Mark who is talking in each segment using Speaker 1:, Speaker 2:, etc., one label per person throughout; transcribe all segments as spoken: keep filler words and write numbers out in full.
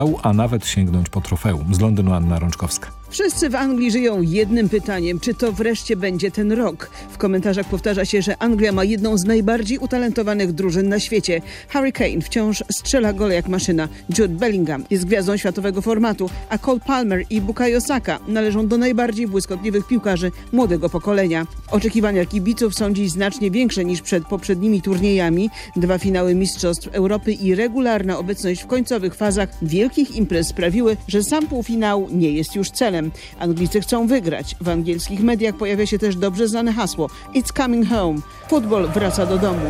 Speaker 1: a nawet sięgnąć po trofeum. Z Londynu Anna Rączkowska.
Speaker 2: Wszyscy w Anglii żyją jednym pytaniem, czy to wreszcie będzie ten rok. W komentarzach powtarza się, że Anglia ma jedną z najbardziej utalentowanych drużyn na świecie. Harry Kane wciąż strzela gole jak maszyna. Jude Bellingham jest gwiazdą światowego formatu, a Cole Palmer i Bukayo Saka należą do najbardziej błyskotliwych piłkarzy młodego pokolenia. Oczekiwania kibiców są dziś znacznie większe niż przed poprzednimi turniejami. Dwa finały Mistrzostw Europy i regularna obecność w końcowych fazach wielkich imprez sprawiły, że sam półfinał nie jest już celem. Anglicy chcą wygrać. W angielskich mediach pojawia się też dobrze znane hasło It's coming home. Futbol wraca do domu.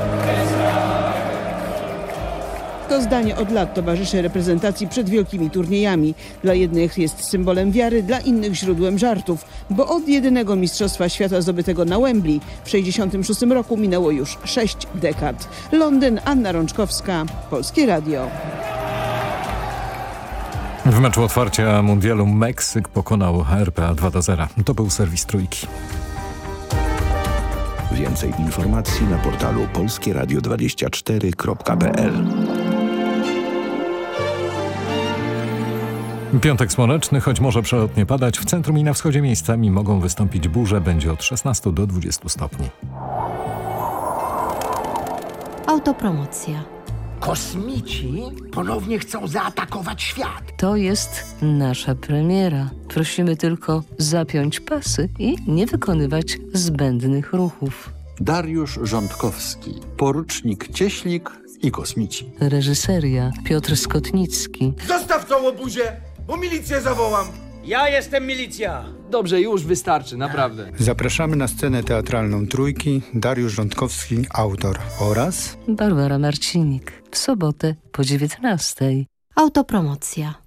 Speaker 2: To zdanie od lat towarzyszy reprezentacji przed wielkimi turniejami. Dla jednych jest symbolem wiary, dla innych źródłem żartów, bo od jedynego Mistrzostwa Świata zdobytego na Wembley w sześćdziesiątym szóstym roku minęło już sześć dekad. Londyn, Anna Rączkowska, Polskie Radio.
Speaker 1: W meczu otwarcia mundialu Meksyk pokonał R P A dwa do zera. To był serwis Trójki.
Speaker 3: Więcej informacji na portalu polskie radio dwadzieścia cztery kropka p l.
Speaker 1: Piątek słoneczny, choć może przelotnie padać. W centrum i na wschodzie miejscami mogą wystąpić burze. Będzie od szesnastu do dwudziestu stopni.
Speaker 4: Autopromocja.
Speaker 5: Kosmici ponownie chcą zaatakować świat.
Speaker 4: To jest nasza premiera. Prosimy tylko zapiąć pasy i nie wykonywać zbędnych ruchów.
Speaker 6: Dariusz Rządkowski, porucznik Cieślik i kosmici.
Speaker 4: Reżyseria Piotr Skotnicki.
Speaker 7: Zostaw tą łobuzię, bo milicję zawołam.
Speaker 8: Ja jestem milicja.
Speaker 9: Dobrze, już wystarczy, naprawdę.
Speaker 10: Zapraszamy na scenę teatralną Trójki Dariusz Rządkowski, autor, oraz
Speaker 4: Barbara Marcinik. W sobotę po dziewiętnastej. Autopromocja.